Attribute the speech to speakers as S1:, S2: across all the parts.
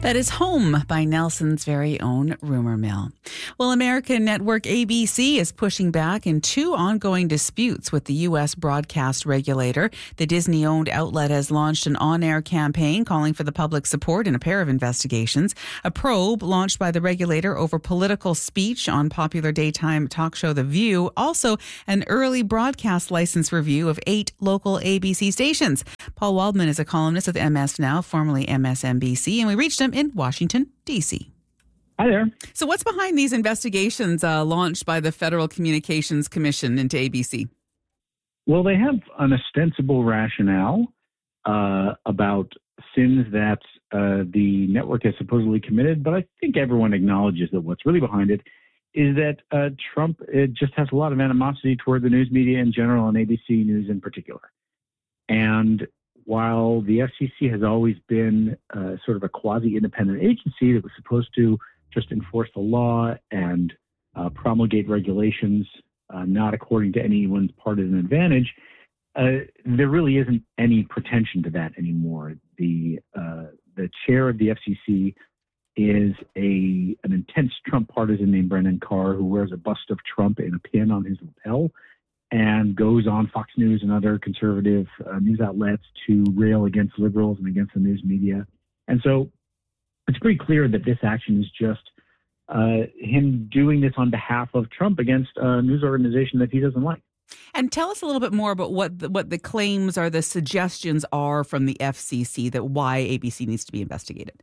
S1: That is Home by Nelson's very own Rumor Mill. Well, American network ABC is pushing back in two ongoing disputes with the U.S. broadcast regulator. The Disney-owned outlet has launched an on-air campaign calling for the public's support in a pair of investigations. A probe launched by the regulator over political speech on popular daytime talk show The View. Also, an early broadcast license review of 8 local ABC stations. Paul Waldman is a columnist with MS Now, formerly MSNBC, and we reached him in Washington, D.C.
S2: Hi there.
S1: So what's behind these investigations launched by the Federal Communications Commission into ABC?
S2: Well, they have an ostensible rationale about sins that the network has supposedly committed, but I think everyone acknowledges that what's really behind it is that Trump just has a lot of animosity toward the news media in general and ABC News in particular. And while the FCC has always been sort of a quasi-independent agency that was supposed to just enforce the law and promulgate regulations not according to anyone's partisan advantage, there really isn't any pretension to that anymore. The chair of the FCC is an intense Trump partisan named Brendan Carr, who wears a bust of Trump in a pin on his lapel and goes on Fox News and other conservative news outlets to rail against liberals and against the news media. And so it's pretty clear that this action is just him doing this on behalf of Trump against a news organization that he doesn't like.
S1: And tell us a little bit more about what the claims or the suggestions are from the FCC that why ABC needs to be investigated.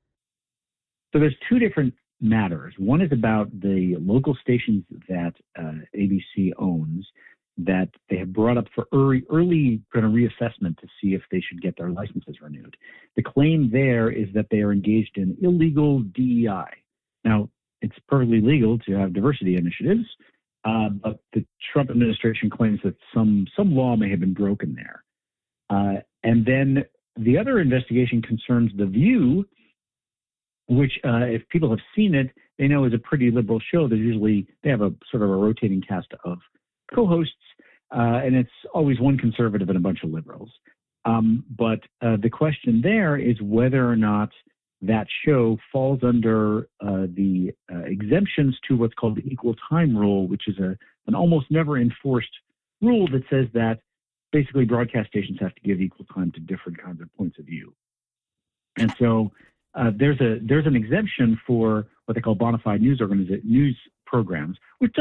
S2: So there's two different matters. One is about the local stations that ABC owns that they have brought up for early kind of reassessment to see if they should get their licenses renewed. The claim there is that they are engaged in illegal DEI. Now, it's perfectly legal to have diversity initiatives, but the Trump administration claims that some law may have been broken there. And then the other investigation concerns The View, which if people have seen it, they know is a pretty liberal show. They have a sort of a rotating cast of co-hosts, and it's always one conservative and a bunch of liberals. But the question there is whether or not that show falls under the exemptions to what's called the equal time rule, which is an almost never enforced rule that says that basically broadcast stations have to give equal time to different kinds of points of view. And so there's an exemption for what they call bona fide news programs, which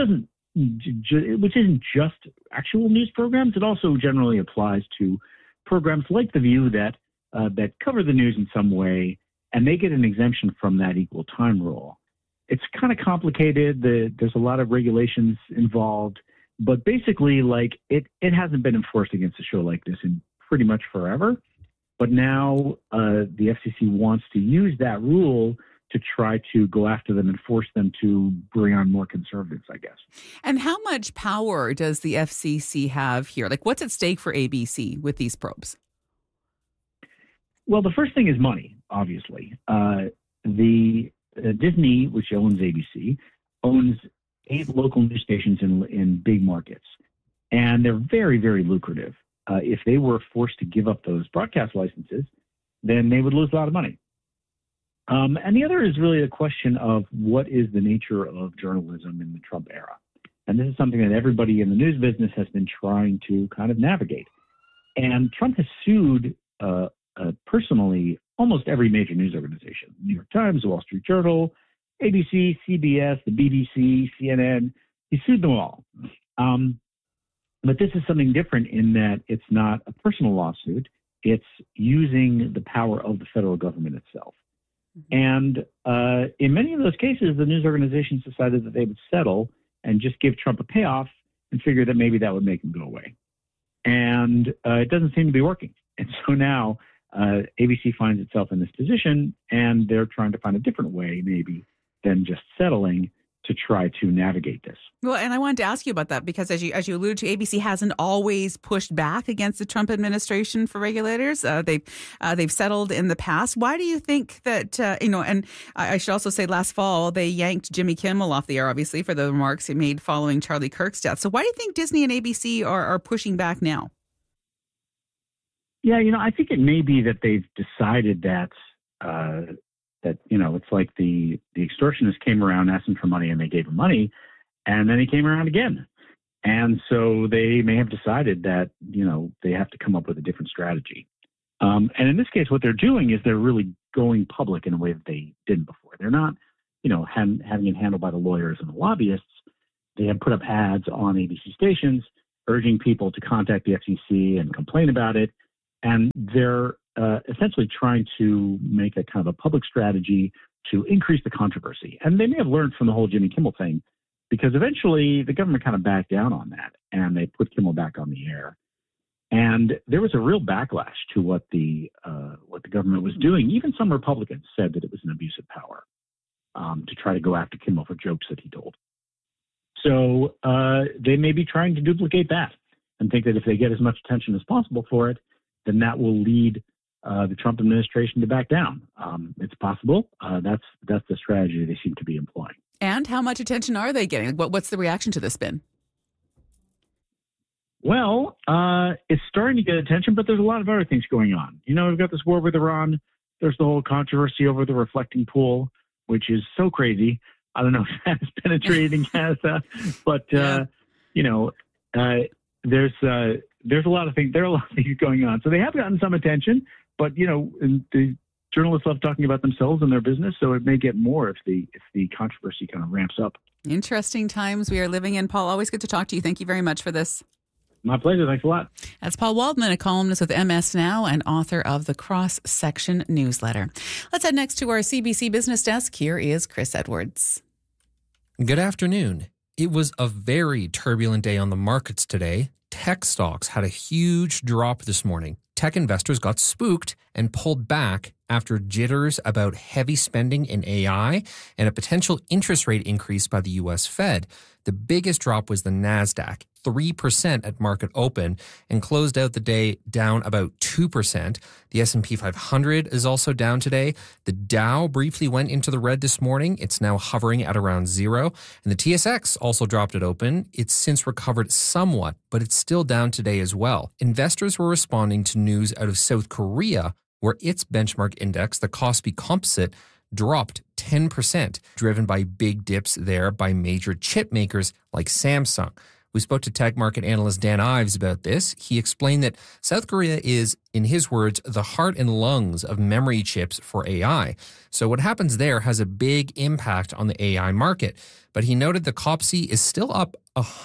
S2: isn't just actual news programs. It also generally applies to programs like The View that cover the news in some way, and they get an exemption from that equal time rule. It's kind of complicated. There's a lot of regulations involved, but basically, like it hasn't been enforced against a show like this in pretty much forever. But now the FCC wants to use that rule to try to go after them and force them to bring on more conservatives, I guess.
S1: And how much power does the FCC have here? Like, what's at stake for ABC with these probes?
S2: Well, the first thing is money, obviously. Disney, which owns ABC, owns 8 local news stations in big markets. And they're very, very lucrative. If they were forced to give up those broadcast licenses, then they would lose a lot of money. And the other is really a question of what is the nature of journalism in the Trump era. And this is something that everybody in the news business has been trying to kind of navigate. And Trump has sued personally almost every major news organization: New York Times, the Wall Street Journal, ABC, CBS, the BBC, CNN. He sued them all. But this is something different in that it's not a personal lawsuit. It's using the power of the federal government itself. And in many of those cases, the news organizations decided that they would settle and just give Trump a payoff and figure that maybe that would make him go away. And it doesn't seem to be working. And so now ABC finds itself in this position, and they're trying to find a different way maybe than just settling to try to navigate this.
S1: Well, and I wanted to ask you about that because as you alluded to, ABC hasn't always pushed back against the Trump administration for regulators. They've settled in the past. Why do you think that, and I should also say last fall, they yanked Jimmy Kimmel off the air, obviously, for the remarks he made following Charlie Kirk's death. So why do you think Disney and ABC are pushing back now?
S2: Yeah, I think it may be that they've decided that That, it's like the extortionist came around asking for money and they gave him money, and then he came around again. And so they may have decided that, they have to come up with a different strategy. And in this case, what they're doing is they're really going public in a way that they didn't before. They're not, having it handled by the lawyers and the lobbyists. They have put up ads on ABC stations urging people to contact the FCC and complain about it. And they're essentially trying to make a kind of a public strategy to increase the controversy. And they may have learned from the whole Jimmy Kimmel thing, because eventually the government kind of backed down on that and they put Kimmel back on the air. And there was a real backlash to what the government was doing. Even some Republicans said that it was an abuse of power to try to go after Kimmel for jokes that he told. So they may be trying to duplicate that and think that if they get as much attention as possible for it, then that will lead the Trump administration to back down. It's possible. That's the strategy they seem to be employing.
S1: And how much attention are they getting? What's the reaction to this spin?
S2: Well, it's starting to get attention, but there's a lot of other things going on. We've got this war with Iran. There's the whole controversy over the reflecting pool, which is so crazy. I don't know if that's penetrated in Canada, but there's a lot of things. There are a lot of things going on. So they have gotten some attention, but the journalists love talking about themselves and their business, so it may get more if the controversy kind of ramps up.
S1: Interesting times we are living in, Paul. Always good to talk to you. Thank you very much for this.
S2: My pleasure. Thanks a lot. That's
S1: Paul Waldman, a columnist with MS Now and author of the Cross Section newsletter. Let's head next to our CBC Business Desk. Here is Chris Edwards.
S3: Good afternoon. It was a very turbulent day on the markets today. Tech stocks had a huge drop this morning. Tech investors got spooked and pulled back after jitters about heavy spending in AI and a potential interest rate increase by the U.S. Fed. The biggest drop was the NASDAQ, 3% at market open, and closed out the day down about 2%. The S&P 500 is also down today. The Dow briefly went into the red this morning. It's now hovering at around 0. And the TSX also dropped at open. It's since recovered somewhat, but it's still down today as well. Investors were responding to news out of South Korea, where its benchmark index, the Kospi Composite, dropped 10%, driven by big dips there by major chip makers like Samsung. We spoke to tech market analyst Dan Ives about this. He explained that South Korea is, in his words, the heart and lungs of memory chips for AI. So what happens there has a big impact on the AI market. But he noted the KOPSI is still up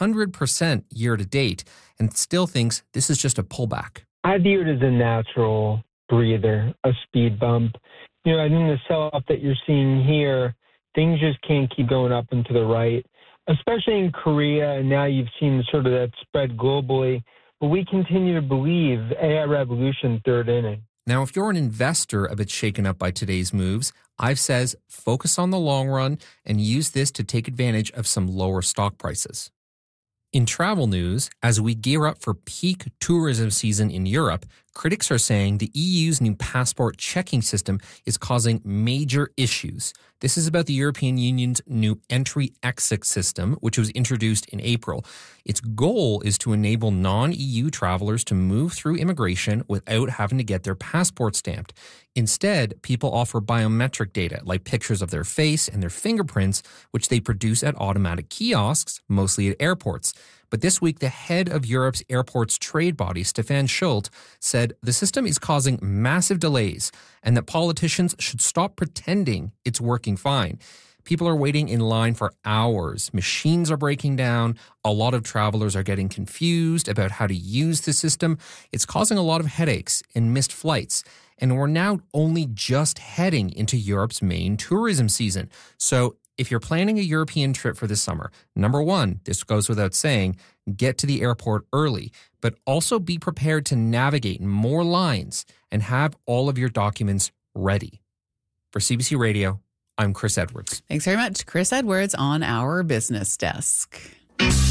S3: 100% year to date and still thinks this is just a pullback.
S4: I view it as a natural breather, a speed bump. I think the sell-off that you're seeing here, things just can't keep going up and to the right, especially in Korea, and now you've seen sort of that spread globally. But we continue to believe AI revolution, third inning.
S3: Now, if you're an investor a bit shaken up by today's moves, Ives says focus on the long run and use this to take advantage of some lower stock prices. In travel news, as we gear up for peak tourism season in Europe, critics are saying the EU's new passport checking system is causing major issues. This is about the European Union's new entry-exit system, which was introduced in April. Its goal is to enable non-EU travelers to move through immigration without having to get their passport stamped. Instead, people offer biometric data, like pictures of their face and their fingerprints, which they produce at automatic kiosks, mostly at airports. But this week, the head of Europe's airports trade body, Stefan Schult, said the system is causing massive delays and that politicians should stop pretending it's working fine. People are waiting in line for hours. Machines are breaking down. A lot of travelers are getting confused about how to use the system. It's causing a lot of headaches and missed flights. And we're now only just heading into Europe's main tourism season. So if you're planning a European trip for this summer, number one, this goes without saying, get to the airport early, but also be prepared to navigate more lines and have all of your documents ready. For CBC Radio, I'm Chris Edwards.
S1: Thanks very much, Chris Edwards, on our business desk.